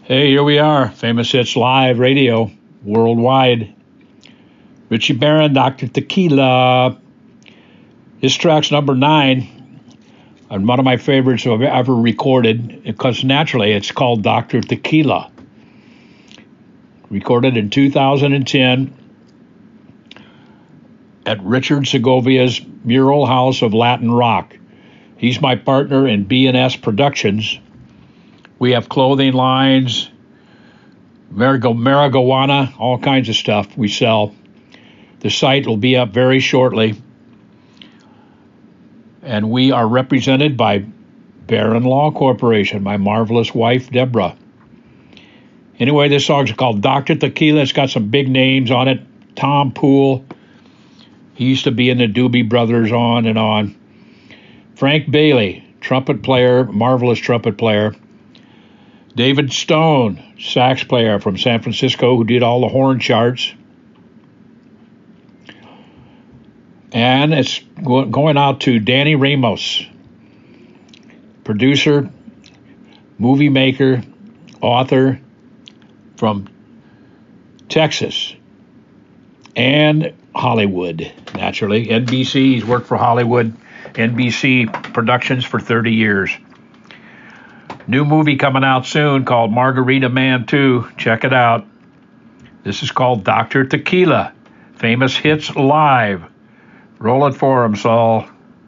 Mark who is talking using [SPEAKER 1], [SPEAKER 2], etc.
[SPEAKER 1] Hey, here we are, Famous Hits Live Radio, worldwide. Richie Barron, Dr. Tequila. This track's number 9, and one of my favorites I've ever recorded, because naturally it's called Dr. Tequila. Recorded in 2010 at Richard Segovia's Mural House of Latin Rock. He's my partner in B&S Productions. We have clothing lines, marijuana, all kinds of stuff we sell. The site will be up very shortly. And we are represented by Barron Law Corporation, my marvelous wife, Deborah. Anyway, this song's called Dr. Tequila. It's got some big names on it. Tom Poole. He used to be in the Doobie Brothers, on and on. Frank Bailey, trumpet player, marvelous trumpet player. David Stone, sax player from San Francisco, who did all the horn charts. And it's going out to Danny Ramos, producer, movie maker, author from Texas and Hollywood, naturally. NBC, he's worked for Hollywood, NBC Productions for 30 years. New movie coming out soon called Margarita Man 2. Check it out. This is called Dr. Tequila. Famous Hits Live. Roll it for him, Saul.